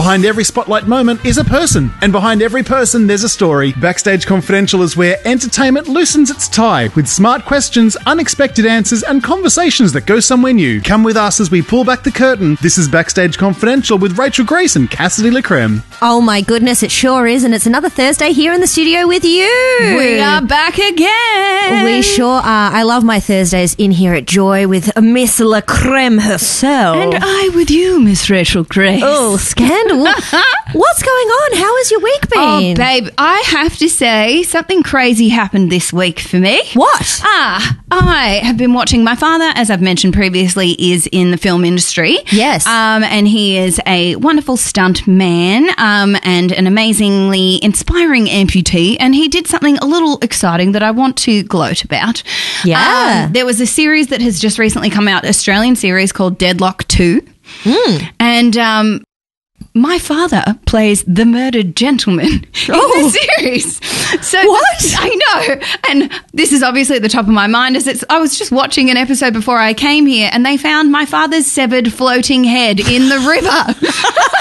Behind every spotlight moment is a person, and behind every person there's a story. Backstage Confidential is where entertainment loosens its tie with smart questions, unexpected answers, and conversations that go somewhere new. Come with us as we pull back the curtain. This is Backstage Confidential with Rachel Grace and Cassidy LaCreme. Oh my goodness, it sure is, and it's another Thursday here in the studio with you. We are back again. We sure are. I love my Thursdays in here at Joy with Miss LaCreme herself. And I with you, Miss Rachel Grace. Oh, scandal. What's going on? How has your week been? Oh, babe, I have to say something crazy happened this week for me. What? I have been watching. My father, as I've mentioned previously, is in the film industry. Yes. And he is a wonderful stunt man and an amazingly inspiring amputee. And he did something a little exciting that I want to gloat about. Yeah. There was a series that has just recently come out, Australian series called Deadlock 2. And my father plays the murdered gentleman in the series. So what? I know. And this is obviously at the top of my mind as I was just watching an episode before I came here and they found my father's severed floating head in the river.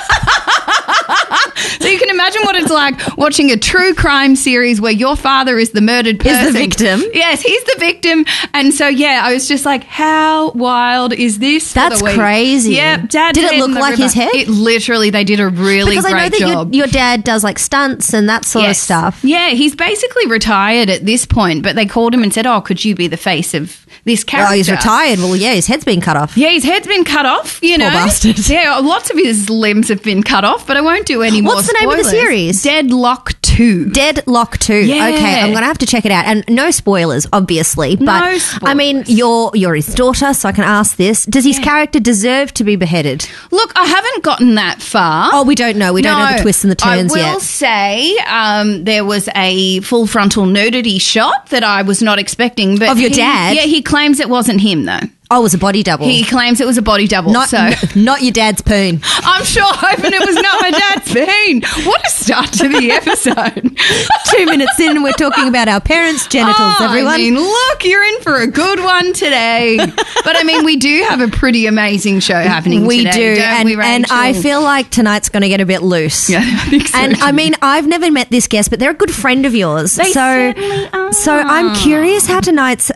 So you can imagine what it's like watching a true crime series where your father is the murdered person. Is the victim. Yes, he's the victim. And so, yeah, I was just like, how wild is this? That's crazy. Yeah, Dad. Did it look like his head? It literally, they did a really because great I know that job. your dad does like stunts and that sort of stuff. Yeah, he's basically retired at this point, but they called him and said, oh, could you be the face of this character? Oh, he's retired. Well, yeah, his head's been cut off. Yeah, his head's been cut off, you know. Poor bastard. Yeah, lots of his limbs have been cut off, but I won't do any more What's the name of the series? Deadlock 2. Deadlock 2. Yeah. Okay, I'm going to have to check it out. And no spoilers, obviously. But, No spoilers. I mean, you're his daughter, so I can ask this. Does his character deserve to be beheaded? Look, I haven't gotten that far. Oh, we don't know. We don't know the twists and the turns yet. I will say there was a full frontal nudity shot that I was not expecting. But Of your dad? Yeah, he claims it wasn't him, though. Oh, it was a body double. He claims it was a body double. Not your dad's poon. I'm sure hoping it was not my dad's pain. What a start to the episode. 2 minutes in and we're talking about our parents' genitals, everyone. I mean, look, you're in for a good one today. But I mean, we do have a pretty amazing show happening we today, do. don't we, Rachel? And I feel like tonight's going to get a bit loose. Yeah, I think so. And I mean, I've never met this guest, but they're a good friend of yours. They certainly are. So I'm curious how tonight's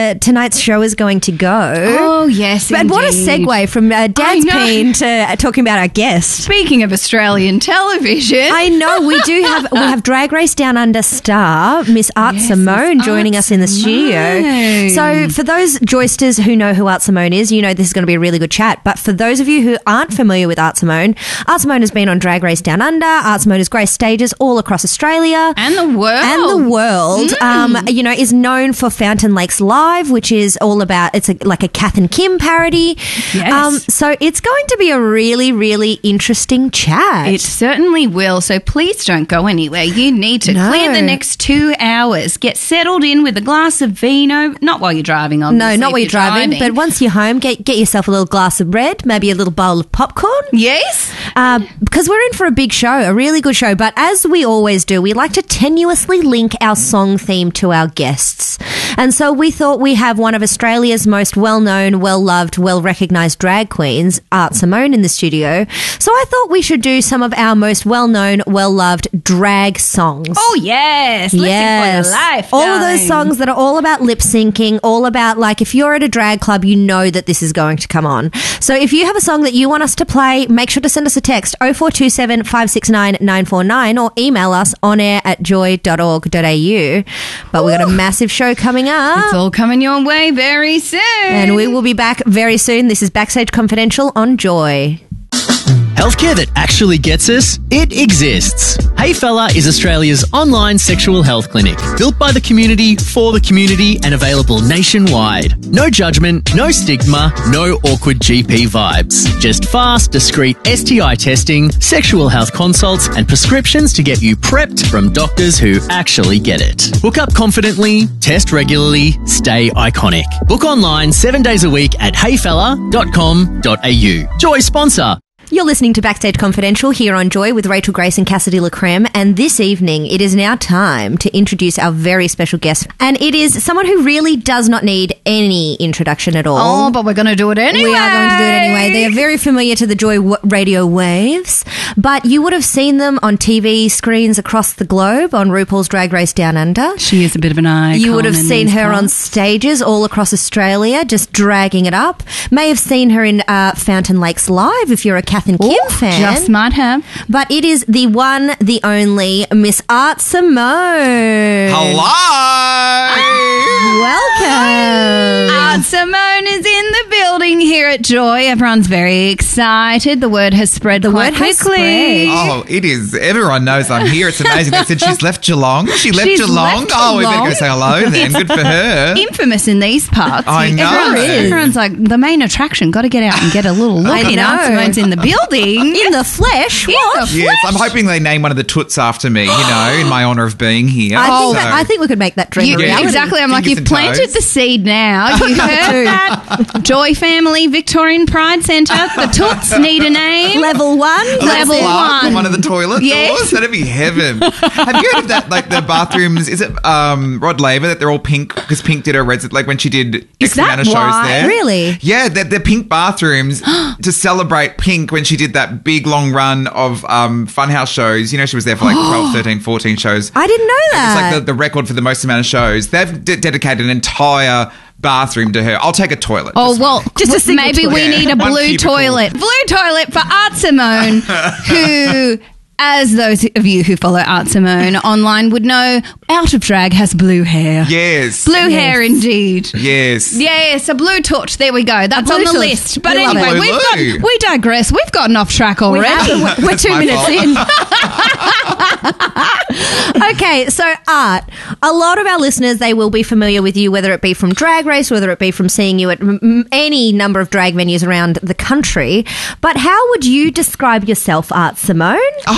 show is going to go. Oh, yes, But what a segue from Dad's pain to talking about our guest. Speaking of Australian television. I know, we have Drag Race Down Under star, Miss Art Simone, joining us in the studio. So for those joysters who know who Art Simone is, you know this is going to be a really good chat. But for those of you who aren't familiar with Art Simone has been on Drag Race Down Under. Art Simone has graced stages all across Australia. And the world. You know, is known for Fountain Lakes Live, which is all about, like a Kath and Kim parody. Yes. So it's going to be a really, really interesting chat. It certainly will. So please don't go anywhere. You need to clear the next 2 hours. Get settled in with a glass of vino. Not while you're driving, obviously. No, not while you're driving. But once you're home, get yourself a little glass of red, maybe a little bowl of popcorn. Yes. Because we're in for a big show, a really good show. But as we always do, we like to tenuously link our song theme to our guests. And so we thought we have one of Australia's most well-known, well-loved, well-recognised drag queens, Art Simone, in the studio. So I thought we should do some of our most well-known, well-loved drag songs. Oh, yes. Living for your life, all of those songs that are all about lip-syncing, all about, like, if you're at a drag club, you know that this is going to come on. So if you have a song that you want us to play, make sure to send us a text, 0427 569 949, or email us onair@joy.org.au. But we've got a massive show coming up. It's all coming your way very soon. And we will be back very soon. This is Backstage Confidential on Joy. Healthcare that actually gets us? It exists. Hey Fella is Australia's online sexual health clinic. Built by the community, for the community, and available nationwide. No judgment, no stigma, no awkward GP vibes. Just fast, discreet STI testing, sexual health consults, and prescriptions to get you prepped from doctors who actually get it. Book up confidently, test regularly, stay iconic. Book online 7 days a week at heyfella.com.au. Joy sponsor. You're listening to Backstage Confidential here on Joy with Rachel Grace and Cassidy LaCreme, and this evening it is now time to introduce our very special guest, and it is someone who really does not need any introduction at all. Oh, but we're going to do it anyway. We are going to do it anyway. They are very familiar to the Joy radio waves. but you would have seen them on TV screens across the globe on RuPaul's Drag Race Down Under. She is a bit of an icon. You would have in seen these her on parts. stages all across Australia, just dragging it up. May have seen her in Fountain Lakes Live if you're a Kath and Kim fan. Just might have. But it is the one, the only Miss Art Simone. Hello! Welcome. Art Simone is in the building here at Joy. Everyone's very excited. The word has spread quite word has quickly. Oh, it is. Everyone knows I'm here. It's amazing. They said she's left Geelong. She left She's Geelong. left Oh, we better go Geelong. say hello then. Good for her. Infamous in these parts. I know. Everyone's like, the main attraction, got to get out and get a little look I in. know. Art Simone's in the building. In the flesh. What? Yes, I'm hoping they name one of the toots after me, in my honour of being here. I think we could make that dream a You- reality. exactly. I'm like, Fingers you've and planted toes. the seed now. You heard that. Joy Family Victorian Pride Centre. The Toots need a name. Level 1. Level Plug on one. one of the toilet Yes. doors. That'd be heaven. Have you heard of that? Like the bathrooms, is it Rod Laver that they're all pink because Pink did her Reds, like when she did Is X amount of that shows why? there. Really? Yeah, they're pink bathrooms to celebrate Pink when she did that big long run of Funhouse shows. You know, she was there for like 12, 13, 14 shows. I didn't know that. It's like the record for the most amount of shows. They've dedicated an entire bathroom to her. I'll take a toilet. Oh, Just well, Just a single maybe we toilet. need a One blue cubicle. toilet. Blue toilet for Art Simone, who, as those of you who follow Art Simone online would know, Out of Drag has blue hair. Yes. Blue hair indeed. Yes. Yes, a blue torch. There we go. That's blue on the torch. list. But We love anyway, it. we digress. We've gotten off track already. We're 2 my minutes fault. in. Okay, so Art, a lot of our listeners, they will be familiar with you, whether it be from Drag Race, whether it be from seeing you at any number of drag venues around the country. But how would you describe yourself, Art Simone?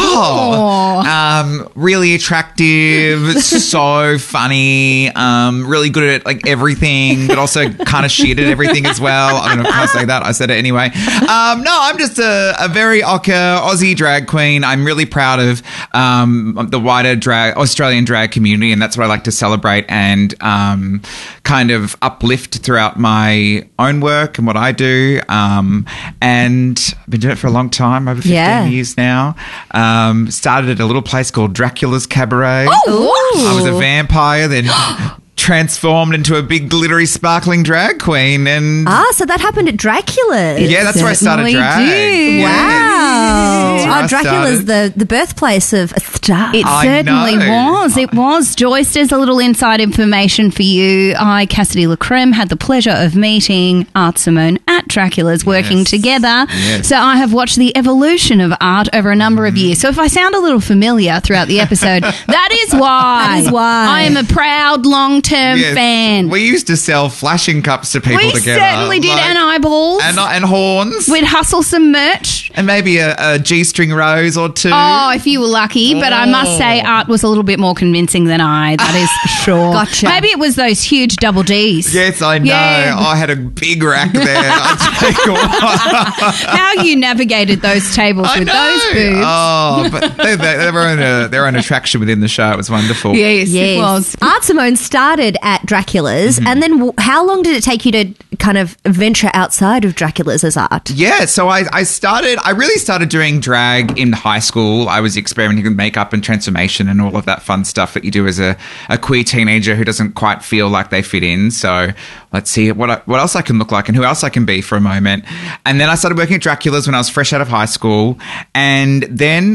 Really attractive, so funny, really good at like everything, but also kind of shit at everything as well. I don't know if I say that. I said it anyway. No, I'm just a very ochre Aussie drag queen. I'm really proud of the wider Australian drag community, and that's what I like to celebrate and kind of uplift throughout my own work and what I do. And I've been doing it for a long time, over 15 years now. Started at a little place called Dracula's Cabaret. I was a vampire, then transformed into a big glittery sparkling drag queen, and So that happened at Dracula's. yeah, that's where I started certainly drag. did. Yeah. Wow. That's where I Dracula's started. the birthplace of a star. It I certainly know. was. It was. Joyce, there's a little inside information for you. I, Cassidy LaCreme, had the pleasure of meeting Art Simone at Dracula's, working Yes. together. Yes. So I have watched the evolution of Art over a number of years. So if I sound a little familiar throughout the episode, that is why. That is why. I am a proud long-term Yes. fan. We used to sell flashing cups to people We together. certainly did, and eyeballs. and horns. We'd hustle some merch. And maybe a G-string rose or two. Oh, if you were lucky. But I must say, Art was a little bit more convincing than I. That is for sure. Gotcha. Maybe it was those huge double Ds. Yes, I know. Yeah. I had a big rack there. I'll tell you what. How you navigated those tables I with know. those boobs. Oh, but they were their own attraction within the show. It was wonderful. Yes, Yes. it was. Art Simone started at Dracula's, and then how long did it take you to kind of venture outside of Dracula's as Art? Yeah, so I really started doing drag in high school. I was experimenting with makeup and transformation and all of that fun stuff that you do as a queer teenager who doesn't quite feel like they fit in. So let's see what else I can look like and who else I can be for a moment. And then I started working at Dracula's when I was fresh out of high school. And then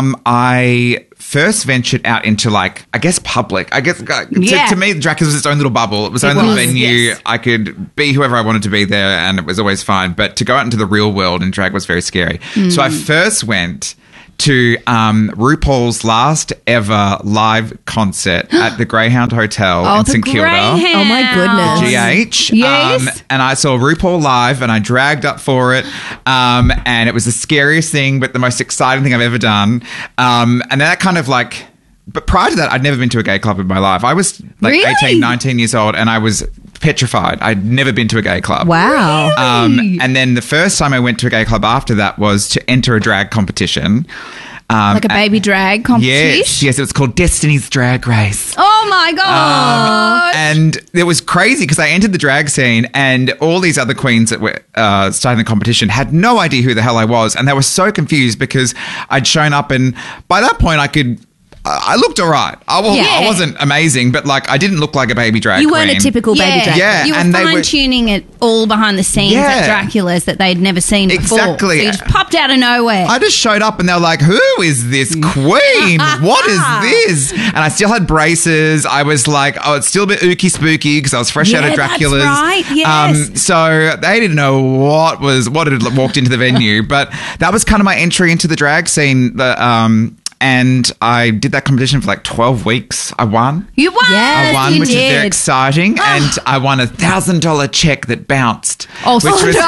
I first ventured out into, like, I guess public. I guess Yeah. to me, Dracula's was its own little bubble. It was its own little was, venue. yes. I could be whoever I wanted to be there, and it was always fine. But to go out into the real world in drag was very scary. So I first went to RuPaul's last ever live concert at the Greyhound Hotel in the St Kilda. Greyhound. Oh, my goodness. GH. Yes. And I saw RuPaul live and I dragged up for it. And it was the scariest thing, but the most exciting thing I've ever done. And that kind of like, but prior to that, I'd never been to a gay club in my life. I was like Really? 18, 19 years old and I was petrified. I'd never been to a gay club. Wow. And then the first time I went to a gay club after that was to enter a drag competition. Like a baby drag competition? Yes, it was called Destiny's Drag Race. Oh my God. And it was crazy because I entered the drag scene and all these other queens that were starting the competition had no idea who the hell I was. And they were so confused because I'd shown up, and by that point I looked all right. I wasn't amazing, but like I didn't look like a baby drag You queen. weren't a typical baby drag. Yeah, You were and they were- fine-tuning it all behind the scenes at Dracula's that they'd never seen before. Exactly. So you just popped out of nowhere. I just showed up and they were like, who is this queen? What is this? And I still had braces. I was like, it's still a bit ooky spooky because I was fresh out of that's Dracula's. right, yes. So they didn't know what had walked into the venue. But that was kind of my entry into the drag scene. And I did that competition for like 12 weeks. I won. You won. Yes, I won, you which is very did. exciting. And I won $1,000 check that bounced. Oh, which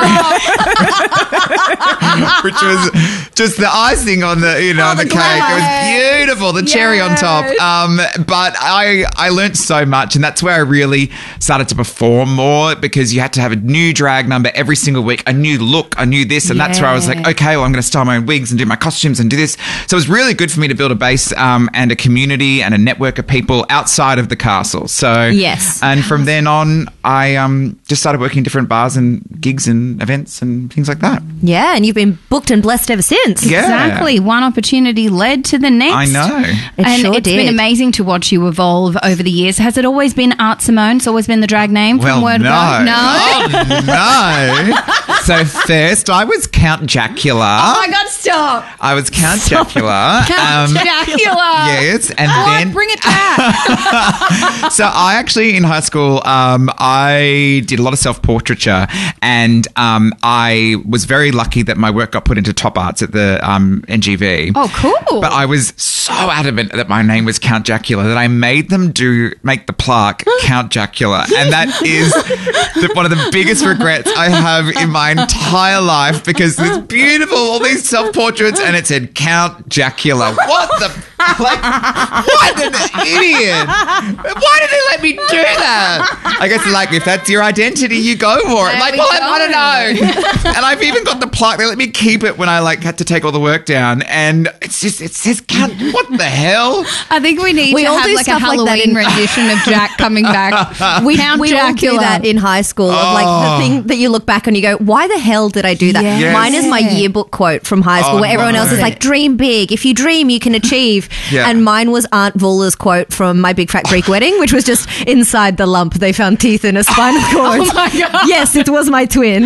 was just the icing on the on the cake. It was beautiful, the cherry on top. But I learnt so much, and that's where I really started to perform more because you had to have a new drag number every single week, a new look, a new this, and that's where I was like, okay, well, I'm going to style my own wigs and do my costumes and do this. So it was really good for me to build a base and a community and a network of people outside of the castle. So Yes. and from then on, I just started working in different bars and gigs and events and things like that. Yeah, and you've been booked and blessed ever since. Yeah. Exactly. One opportunity led to the next. I know. And sure it's did. been amazing to watch you evolve over the years. Has it always been Art Simone? It's always been the drag name from word no. go? No. Oh, no. So first, I was Count Jacula. Oh my God, stop. I was Count Jacula. Count Dracula. Yes, and Oh, then bring it back. so I actually in high school I did a lot of self-portraiture, and I was very lucky that my work got put into Top Arts at the NGV. Oh, cool. But I was so adamant that my name was Count Jacula that I made them make the plaque Count Jacula, and that is one of the biggest regrets I have in my entire life because it's beautiful, all these self-portraits, and it said Count Jacula. What the... Like, what an idiot! Why did they let me do that? I guess, like, if that's your identity, you go for it. There Like, we well, go. I don't know. And I've even got the plaque. They let me keep it when I like had to take all the work down, and it says Count. What the hell? I think we need We to all have do like a stuff like that Halloween in- rendition of Jack coming back. We Count all do Dracula. that in high school. Of like the thing that you look back and you go, why the hell did I do that? Yes. Mine is my yearbook quote from high school where everyone else is no. like, dream big. If you dream, you can achieve. Yeah. And mine was Aunt Vula's quote from My Big Fat Greek Wedding, which was just inside the lump they found teeth in a spinal cord. Oh my God. Yes, it was my twin.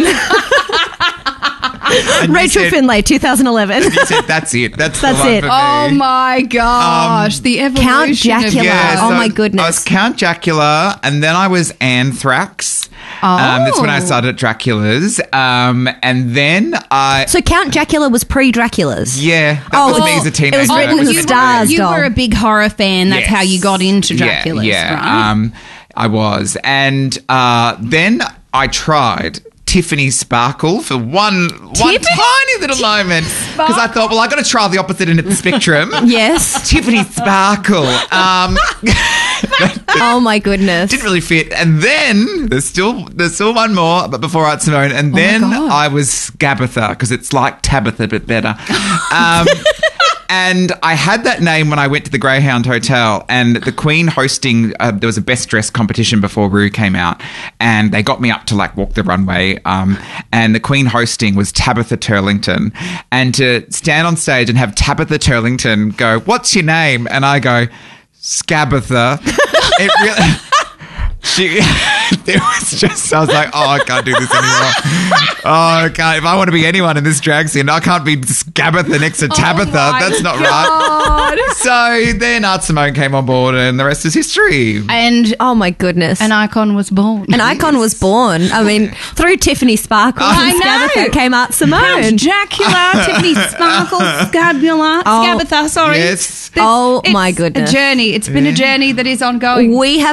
And Rachel you said, Finlay, 2011. You said that's it. That's That's the one it. for me. Oh my gosh, the evolution Count Jacula. Yeah, Oh so my goodness. I was Count Jacula, and then I was Anthrax. Oh. That's when I started at Dracula's. And then I... So Count Jacula was pre-Dracula's. Yeah, that was me as a teenager. it was written in That the was stars, You doll. were a big horror fan. That's Yes. how you got into Dracula's, yeah. right? I was. And then I tried Tiffany Sparkle for one tiny little moment because I thought, well, I got to try the opposite end of the spectrum. Yes. Tiffany Sparkle. Oh my goodness. Didn't really fit. And then there's still one more, but before Art Simone. And then God. I was Scabatha because it's like Tabitha but better. And I had that name when I went to the Greyhound Hotel, and the Queen hosting, there was a best dressed competition before Rue came out, and they got me up to like walk the runway, and the Queen hosting was Tabitha Turlington, and to stand on stage and have Tabitha Turlington go, "What's your name?" and I go, "Scabatha." It really... It was just, I was like, oh, I can't do this anymore. Oh, I can't. If I want to be anyone in this drag scene, I can't be Scabatha next to Tabitha. That's not right. So then Art Simone came on board, and the rest is history. And Oh my goodness. an icon was born. An icon was born. I mean, through Tiffany Sparkle I and know. Scabatha came Art Simone. Count Dracula, Tiffany Sparkle, Scabatha, sorry. Yes. Oh, It's my goodness. a journey. It's been a journey that is ongoing. We have